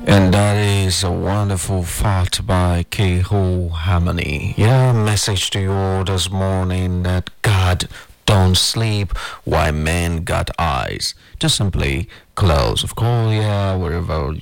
And that is a wonderful thought by Keho Harmony. Yeah, message to you all this morning that God don't sleep while men got eyes. Just simply close. Of course, yeah, wherever